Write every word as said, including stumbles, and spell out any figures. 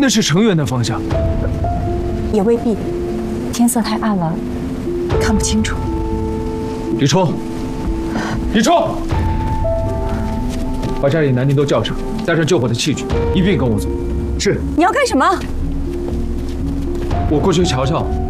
那是成员的方向。 也未必，天色太暗了，看不清楚。 李冲，李冲，把家里男丁都叫上，带上救火的器具，一并跟我走。是。 你要干什么？ 我过去瞧瞧